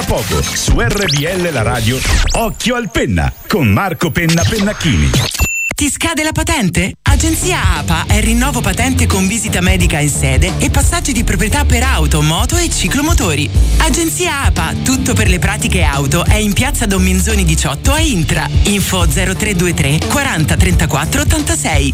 poco su RPL la radio Occhio al Penna con Marco Penna Pennacchini. Ti scade la patente? Agenzia APA è rinnovo patente con visita medica in sede e passaggi di proprietà per auto, moto e ciclomotori. Agenzia APA, tutto per le pratiche auto, è in piazza Don Minzoni 18 a Intra. Info 0323 40 34 86.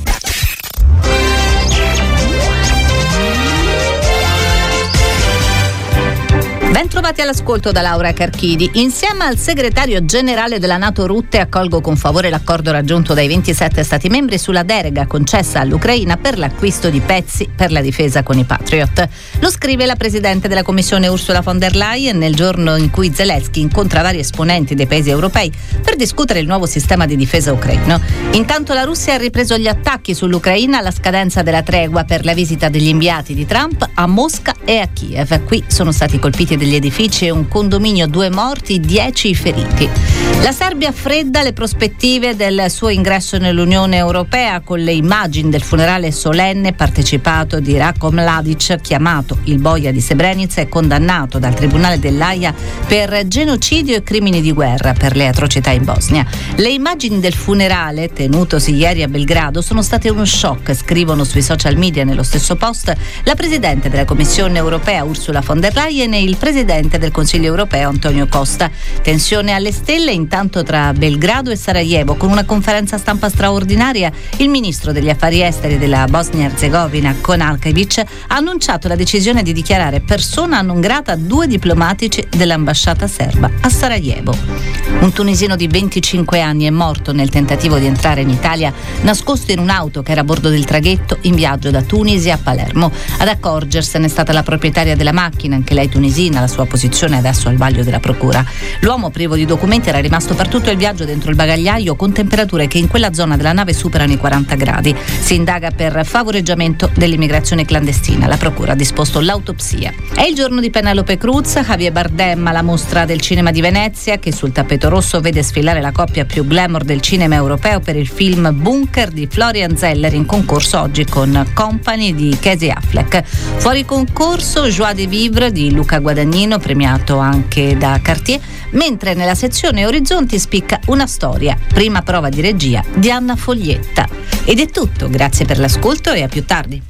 Ben trovati all'ascolto da Laura Carchidi. Insieme al segretario generale della NATO Rutte accolgo con favore l'accordo raggiunto dai 27 Stati membri sulla deroga concessa all'Ucraina per l'acquisto di pezzi per la difesa con i Patriot. Lo scrive la presidente della Commissione Ursula von der Leyen nel giorno in cui Zelensky incontra vari esponenti dei paesi europei per discutere il nuovo sistema di difesa ucraino. Intanto la Russia ha ripreso gli attacchi sull'Ucraina alla scadenza della tregua per la visita degli inviati di Trump a Mosca e a Kiev. Qui sono stati colpiti degli edifici e un condominio, 2 morti, 10 feriti. La Serbia fredda le prospettive del suo ingresso nell'Unione Europea con le immagini del funerale solenne partecipato di Ratko Mladic, chiamato il boia di Srebrenica e condannato dal Tribunale dell'Aia per genocidio e crimini di guerra per le atrocità in Bosnia. Le immagini del funerale, tenutosi ieri a Belgrado, sono state uno shock, scrivono sui social media nello stesso post la Presidente della Commissione Europea Ursula von der Leyen e il Presidente del Consiglio Europeo Antonio Costa. Tensione alle stelle intanto tra Belgrado e Sarajevo. Con una conferenza stampa straordinaria, il ministro degli affari esteri della Bosnia-Herzegovina, Konarkevic, ha annunciato la decisione di dichiarare persona non grata 2 diplomatici dell'ambasciata serba a Sarajevo. Un tunisino di 25 anni è morto nel tentativo di entrare in Italia nascosto in un'auto che era a bordo del traghetto in viaggio da Tunisi a Palermo. Ad accorgersene è stata la proprietaria della macchina, anche lei tunisina. La sua posizione adesso al vaglio della procura. L'uomo privo di documenti era rimasto per tutto il viaggio dentro il bagagliaio con temperature che in quella zona della nave superano i 40 gradi. Si indaga per favoreggiamento dell'immigrazione clandestina. La procura ha disposto l'autopsia. È il giorno di Penelope Cruz, Javier Bardem alla Mostra del Cinema di Venezia, che sul tappeto rosso vede sfilare la coppia più glamour del cinema europeo per il film Bunker di Florian Zeller, in concorso oggi con Company di Casey Affleck. Fuori concorso Joie de Vivre di Luca Guadagnino, premiato anche da Cartier, mentre nella sezione Orizzonti spicca Una storia, prima prova di regia di Anna Foglietta. Ed è tutto, grazie per l'ascolto e a più tardi.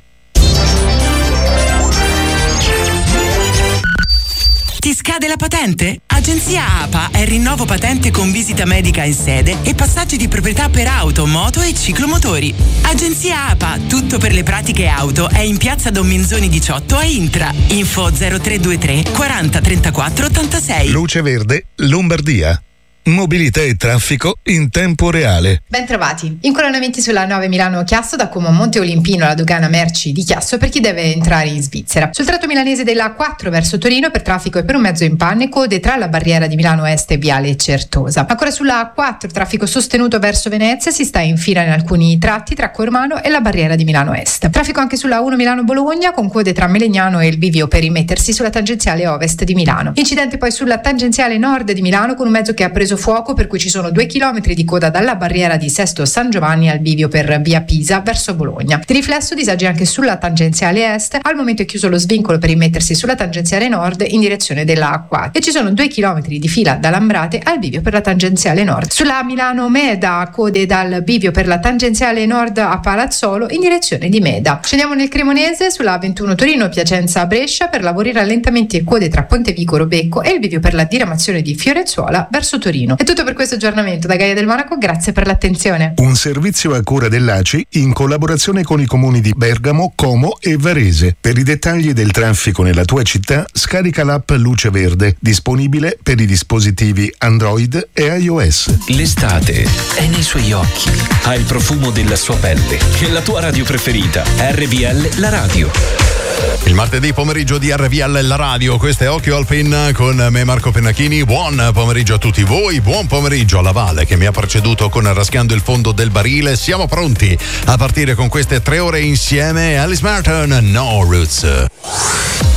Ti scade la patente? Agenzia APA è rinnovo patente con visita medica in sede e passaggi di proprietà per auto, moto e ciclomotori. Agenzia APA, tutto per le pratiche auto, è in piazza Don Minzoni 18 a Intra. Info 0323 40 34 86. Luce Verde, Lombardia. Mobilità e traffico in tempo reale. Ben trovati. Incoronamenti sulla 9 Milano-Chiasso da Como a Monte Olimpino alla dogana merci di Chiasso per chi deve entrare in Svizzera. Sul tratto milanese della A4 verso Torino per traffico e per un mezzo in panne, code tra la barriera di Milano Est e Viale Certosa. Ancora sulla A4 traffico sostenuto verso Venezia, si sta in fila in alcuni tratti tra Cormano e la barriera di Milano Est. Traffico anche sulla 1 Milano-Bologna con code tra Melegnano e il bivio per rimettersi sulla tangenziale ovest di Milano. Incidente poi sulla tangenziale nord di Milano con un mezzo che ha preso fuoco, per cui ci sono 2 chilometri di coda dalla barriera di Sesto San Giovanni al bivio per via Pisa verso Bologna. Di riflesso disagi anche sulla tangenziale est, al momento è chiuso lo svincolo per rimettersi sulla tangenziale nord in direzione della A4 e ci sono 2 chilometri di fila da Lambrate al bivio per la tangenziale nord. Sulla Milano Meda code dal bivio per la tangenziale nord a Palazzolo in direzione di Meda. Scendiamo nel Cremonese sulla 21 Torino Piacenza Brescia per lavori, rallentamenti e code tra Pontevicoro Becco e il bivio per la diramazione di Fiorenzuola verso Torino. È tutto per questo aggiornamento da Gaia del Monaco, grazie per l'attenzione. Un servizio a cura dell'ACI in collaborazione con i comuni di Bergamo, Como e Varese. Per i dettagli del traffico nella tua città scarica l'app Luce Verde, disponibile per i dispositivi Android e iOS. L'estate è nei suoi occhi, ha il profumo della sua pelle e la tua radio preferita, RPL la radio. Il martedì pomeriggio di RPL la radio, questo è Occhio al Penna con me Marco Pennacchini. Buon pomeriggio a tutti voi, buon pomeriggio alla Valle che mi ha preceduto con Raschiando il fondo del barile. Siamo pronti a partire con queste 3 ore insieme. Alice Martin, No Roots.